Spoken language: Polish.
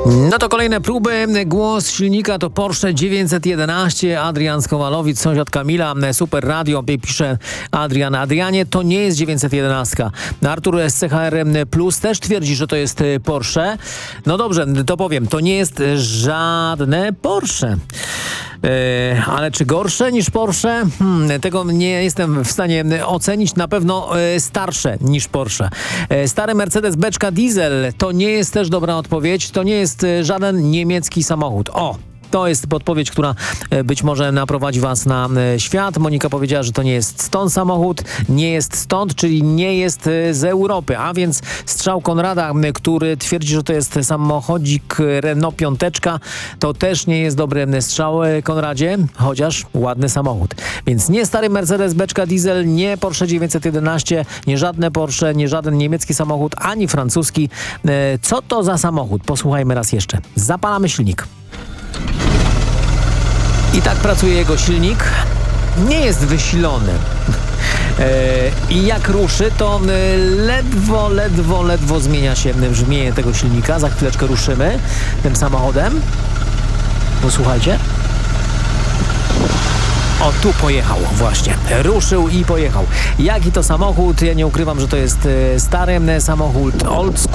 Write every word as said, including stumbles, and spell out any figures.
No to kolejne próby. Głos silnika to Porsche dziewięćset jedenaście. Adrian Skowalowicz, sąsiad Kamila, Super Radio. Pisze Adrian. Adrianie, to nie jest dziewięćset jedenaście. Artur z C H R Plus też twierdzi, że to jest Porsche. No dobrze, to powiem. To nie jest żadne Porsche. Yy, ale czy gorsze niż Porsche? Hmm, tego nie jestem w stanie ocenić. Na pewno yy, starsze niż Porsche. Yy, stary Mercedes beczka diesel to nie jest też dobra odpowiedź. To nie jest yy, żaden niemiecki samochód. O! To jest podpowiedź, która być może naprowadzi was na świat. Monika powiedziała, że to nie jest stąd samochód, nie jest stąd, czyli nie jest z Europy. A więc strzał Konrada, który twierdzi, że to jest samochodzik Renault piąteczka, to też nie jest dobry strzał, Konradzie, chociaż ładny samochód. Więc nie stary Mercedes beczka diesel, nie Porsche dziewięćset jedenaście, nie żadne Porsche, nie żaden niemiecki samochód, ani francuski. Co to za samochód? Posłuchajmy raz jeszcze. Zapalamy silnik. I tak pracuje jego silnik. Nie jest wysilony. E, I jak ruszy, to ledwo, ledwo, ledwo zmienia się brzmienie tego silnika. Za chwileczkę ruszymy tym samochodem. Posłuchajcie. O, tu pojechał właśnie. Ruszył i pojechał. Jaki to samochód? Ja nie ukrywam, że to jest stary samochód old school.